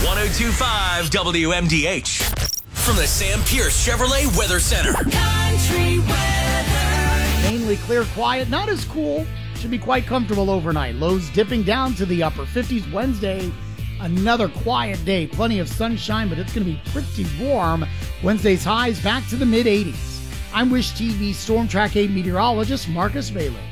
1025 WMDH. From the Sam Pierce Chevrolet Weather Center. Country weather. Mainly clear, quiet, not as cool. Should be quite comfortable overnight. Lows dipping down to the upper 50s Wednesday. Another quiet day. Plenty of sunshine, but it's going to be pretty warm. Wednesday's highs back to the mid-80s. I'm Wish TV Storm Track 8 meteorologist Marcus Bailey.